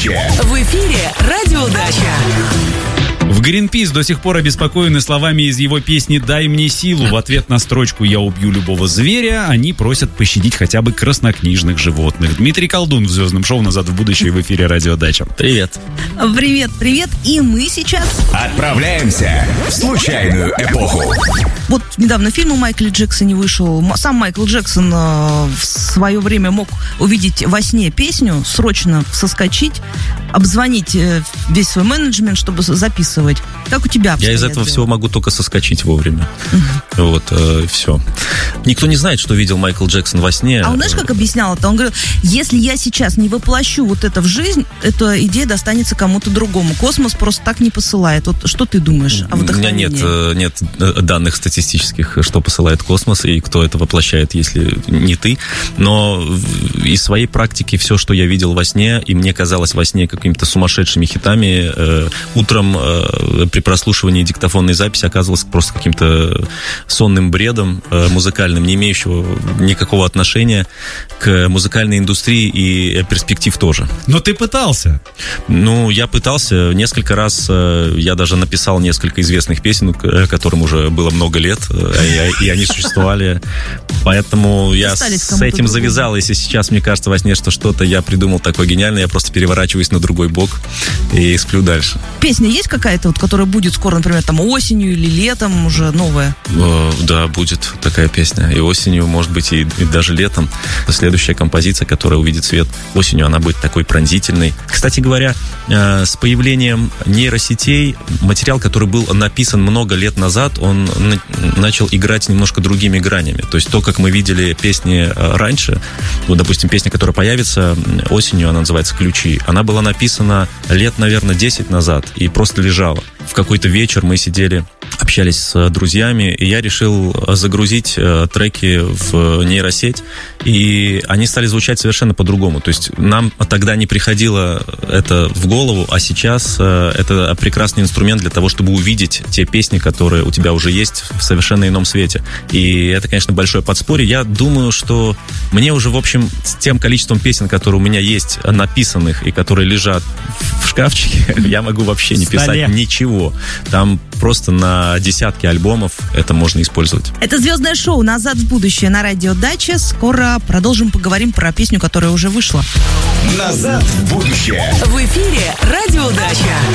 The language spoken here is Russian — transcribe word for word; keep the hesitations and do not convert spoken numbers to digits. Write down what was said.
будущее». В эфире «Радиодача». В Greenpeace до сих пор обеспокоены словами из его песни «Дай мне силу». В ответ на строчку «Я убью любого зверя» они просят пощадить хотя бы краснокнижных животных. Дмитрий Колдун в звездном шоу «Назад в будущее» в эфире «Радиодача». Привет. Привет, привет. И мы сейчас... Отправляемся в случайную эпоху. Вот недавно фильм о Майкле Джексоне вышел. Сам Майкл Джексон э, в свое время мог увидеть во сне песню, срочно соскочить, обзвонить э, весь свой менеджмент, чтобы записывать. Как у тебя? Я из этого дело? всего могу только соскочить вовремя. Uh-huh. Вот, э, все. Никто не знает, что видел Майкл Джексон во сне. А он, знаешь, как объяснял это? Он говорил, если я сейчас не воплощу вот это в жизнь, эта идея достанется кому-то другому. Космос просто так не посылает. Вот что ты думаешь о вдохновении? У меня нет, нет данных статистических, что посылает космос и кто это воплощает, если не ты. Но из своей практики все, что я видел во сне, и мне казалось во сне какими-то сумасшедшими хитами, э, утром э, при прослушивании диктофонной записи оказывалось просто каким-то сонным бредом э, музыкальным, не имеющего никакого отношения к музыкальной индустрии и перспектив тоже. Но ты пытался. Ну, я пытался несколько раз, э, я даже написал несколько известных песен, которым уже было много лет, э, и, и они существовали. Поэтому я с этим завязал. Если сейчас мне кажется во сне, что что-то я придумал такое гениальное, я просто переворачиваюсь на другой бок и сплю дальше. Песня есть какая-то, вот, которая будет скоро, например, там осенью или летом уже новая? Э, да, будет такая песня. И осенью, может быть, и, и даже летом. Следующая композиция, которая увидит свет осенью, она будет такой пронзительной. Кстати говоря, э, с появлением нейросетей материал, который был написан много лет назад, он на- начал играть немножко другими гранями. То есть то, как мы видели песни раньше, вот, допустим, песня, которая появится осенью, она называется «Ключи», она была написана лет, наверное, десять назад и просто лежала. В какой-то вечер мы сидели, общались с друзьями, и я решил загрузить э, треки в нейросеть, и они стали звучать совершенно по-другому. То есть нам тогда не приходило это в голову, а сейчас э, это прекрасный инструмент для того, чтобы увидеть те песни, которые у тебя уже есть в совершенно ином свете. И это, конечно, большое подспорье. Я думаю, что мне уже, в общем, с тем количеством песен, которые у меня есть написанных и которые лежат в шкафчике, я могу вообще не писать ничего. Там просто на десятки альбомов это можно использовать. Это звездное шоу «Назад в будущее» на Радиодаче. Скоро продолжим, поговорим про песню, которая уже вышла. «Назад в будущее». В эфире «Радиодача».